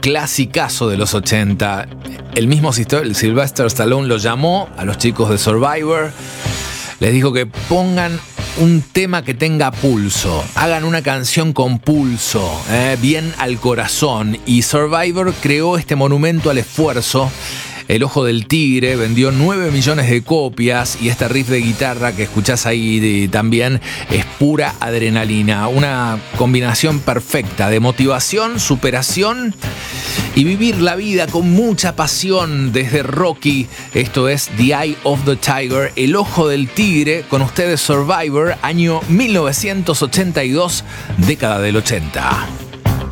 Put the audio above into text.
clasicazo de los 80. El mismo Sylvester Stallone lo llamó a los chicos de Survivor. Les dijo que pongan un tema que tenga pulso, hagan una canción con pulso, bien al corazón. Y Survivor creó este monumento al esfuerzo. El Ojo del Tigre vendió 9 millones de copias y este riff de guitarra que escuchás ahí también es pura adrenalina. Una combinación perfecta de motivación, superación y vivir la vida con mucha pasión desde Rocky. Esto es The Eye of the Tiger, El Ojo del Tigre, con ustedes Survivor, año 1982, década del 80.